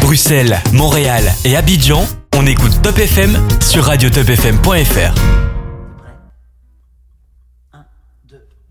Bruxelles, Montréal et Abidjan, on écoute Top FM sur radiotopfm.fr. 1, 2...